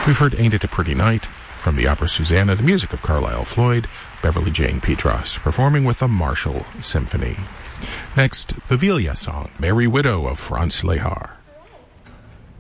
We've heard Ain't It a Pretty Night from the opera Susanna, the music of Carlisle Floyd, Beverly Jane Petras, performing with the Marshall Symphony. Next, the Villa song, Merry Widow of Franz Lehár.